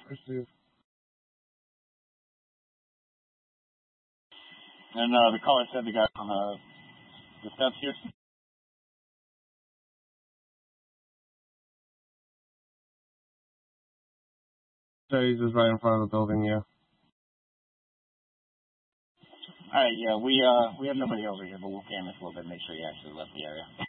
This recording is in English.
Receive. And the caller said the guy on the steps here. So he's just right in front of the building, yeah. Alright, yeah, we have nobody over here, but we'll canvass a little bit, make sure he actually left the area.